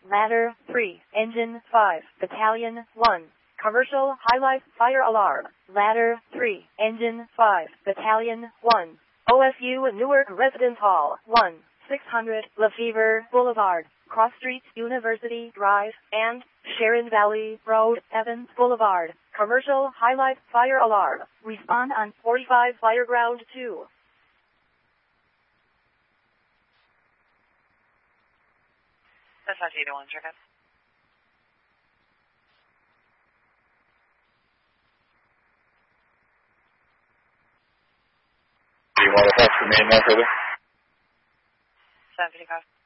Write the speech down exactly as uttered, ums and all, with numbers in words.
Ladder three, Engine five, Battalion one. Commercial High Life Fire Alarm. Ladder three, Engine five, Battalion one. O S U Newark Residence Hall, one six hundred Lefevre Boulevard, Cross Street, University Drive, and Sharon Valley Road, Evans Boulevard. Commercial High Life Fire Alarm. Respond on forty-five Fireground two. That's not eight oh one, check out. Do you want to talk to me now further? seven fifty-five.